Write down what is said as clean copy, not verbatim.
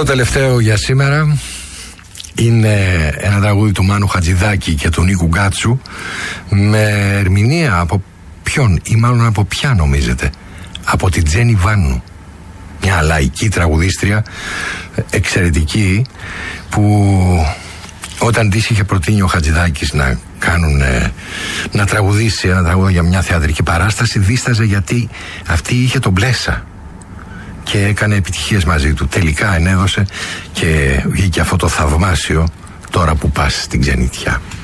τελευταίο για σήμερα είναι ένα τραγούδι του Μάνου Χατζηδάκη και του Νίκου Γκάτσου, με ερμηνεία από ποιον ή μάλλον από ποια νομίζετε? Από την Τζένι Βάνου, μια λαϊκή τραγουδίστρια εξαιρετική, που όταν της είχε προτείνει ο Χατζηδάκης να τραγουδήσει ένα τραγούδι για μια θεατρική παράσταση, δίσταζε γιατί αυτή είχε τον Μπλέσα και έκανε επιτυχίες μαζί του. Τελικά ενέδωσε και βγήκε αυτό το θαυμάσιο «Τώρα που πας στην ξενιτιά».